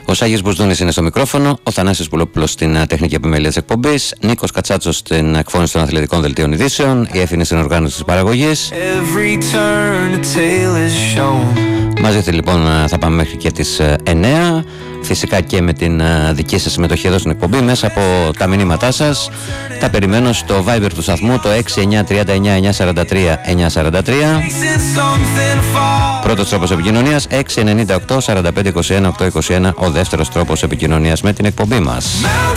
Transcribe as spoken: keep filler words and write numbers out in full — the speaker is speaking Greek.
Ο Σάγης Μπουσδούνης είναι στο μικρόφωνο, ο Θανάσης Πουλόπουλος στην τεχνική επιμέλεια της εκπομπής, Νίκος Κατσάτσος στην εκφώνηση των αθλητικών δελτίων ειδήσεων, η Εφη είναι στην οργάνωση της παραγωγής. Μαζί του λοιπόν θα πάμε μέχρι και τις εννιά, φυσικά και με την δική σας συμμετοχή εδώ στην εκπομπή μέσα από τα μηνύματά σας. Τα περιμένω στο Viber του σταθμού, το έξι εννιά τρία εννιά εννιά τέσσερα τρία εννιά τέσσερα τρία. Πρώτος τρόπος επικοινωνίας έξι εννιά οκτώ σαράντα πέντε είκοσι ένα οκτακόσια είκοσι ένα, ο δεύτερος τρόπος επικοινωνίας με την εκπομπή μας.